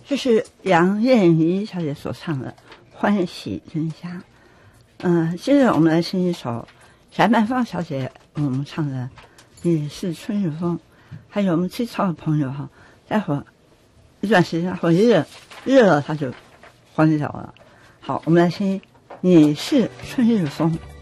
这是杨燕妮小姐所唱的《欢喜人家》。接着我们来听一首翟曼芳小姐唱的《你是春日风》，还有我们七超的朋友哈，待会儿一段时间会热了他就关掉了。好，我们来听《你是春日风》。